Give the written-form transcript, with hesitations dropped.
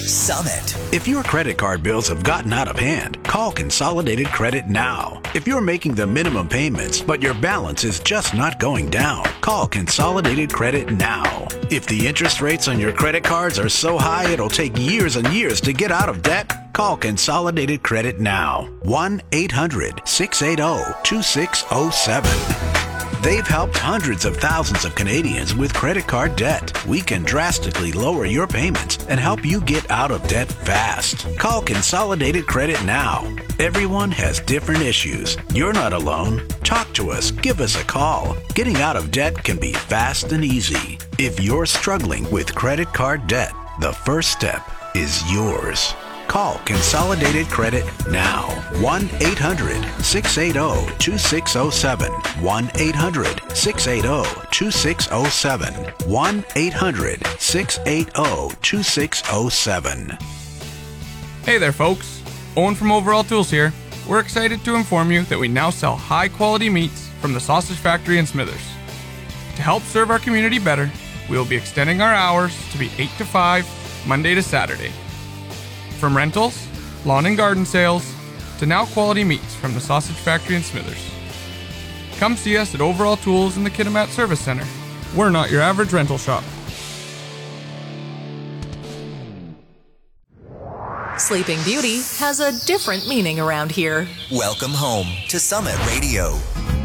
Summit. If your credit card bills have gotten out of hand, call Consolidated Credit now. If you're making the minimum payments, but your balance is just not going down, call Consolidated Credit now. If the interest rates on your credit cards are so high it'll take years and years to get out of debt, call Consolidated Credit now. 1-800-680-2607. They've helped hundreds of thousands of Canadians with credit card debt. We can drastically lower your payments and help you get out of debt fast. Call Consolidated Credit now. Everyone has different issues. You're not alone. Talk to us. Give us a call. Getting out of debt can be fast and easy. If you're struggling with credit card debt, the first step is yours. Call Consolidated Credit now. 1-800-680-2607. 1-800-680-2607. 1-800-680-2607. Hey there, folks. Owen from Overall Tools here. We're excited to inform you that we now sell high-quality meats from the Sausage Factory in Smithers. To help serve our community better, we will be extending our hours to be 8 to 5, Monday to Saturday. From rentals, lawn and garden sales, to now quality meats from the Sausage Factory in Smithers. Come see us at Overall Tools in the Kitimat Service Center. We're not your average rental shop. Sleeping Beauty has a different meaning around here. Welcome home to Summit Radio.